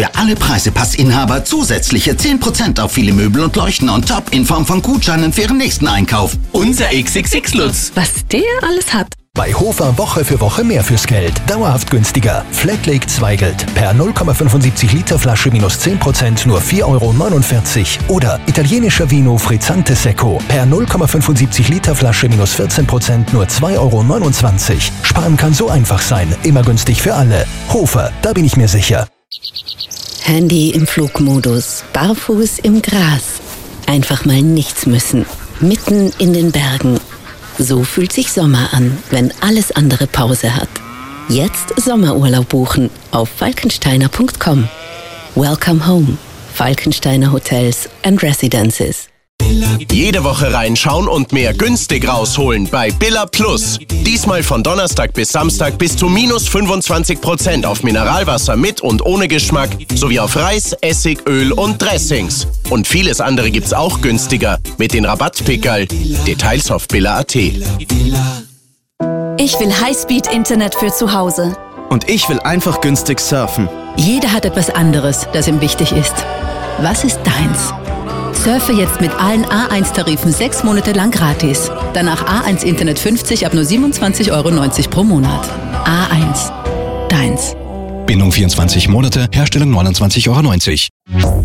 Für alle Preisepassinhaber zusätzliche 10% auf viele Möbel und Leuchten on top in Form von Gutscheinen für Ihren nächsten Einkauf. Unser XXX-Lutz. Was der alles hat. Bei Hofer Woche für Woche mehr fürs Geld. Dauerhaft günstiger. Flatlake Zweigelt. Per 0,75 Liter Flasche minus 10% nur 4,49 €. Oder italienischer Vino Frizzante Secco. Per 0,75 Liter Flasche minus 14% nur 2,29 €. Sparen kann so einfach sein. Immer günstig für alle. Hofer, da bin ich mir sicher. Handy im Flugmodus. Barfuß im Gras. Einfach mal nichts müssen. Mitten in den Bergen. So fühlt sich Sommer an, wenn alles andere Pause hat. Jetzt Sommerurlaub buchen auf falkensteiner.com. Welcome home. Falkensteiner Hotels and Residences. Jede Woche reinschauen und mehr günstig rausholen bei Billa Plus. Diesmal von Donnerstag bis Samstag bis zu minus 25% auf Mineralwasser mit und ohne Geschmack sowie auf Reis, Essig, Öl und Dressings. Und vieles andere gibt's auch günstiger mit den Rabattpickerl. Details auf billa.at. Ich will Highspeed-Internet für zu Hause. Und ich will einfach günstig surfen. Jeder hat etwas anderes, das ihm wichtig ist. Was ist deins? Surfe jetzt mit allen A1-Tarifen 6 Monate lang gratis. Danach A1 Internet 50 ab nur 27,90 € pro Monat. A1. Deins. Bindung 24 Monate, Herstellung 29,90 €.